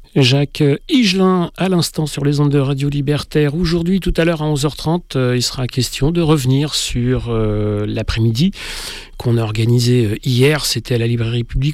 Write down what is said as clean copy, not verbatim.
Jacques Higelin, à l'instant sur les ondes de Radio Libertaire. Aujourd'hui, tout à l'heure à 11h30, il sera question de revenir sur l'après-midi qu'on a organisé hier. C'était à la Librairie Publique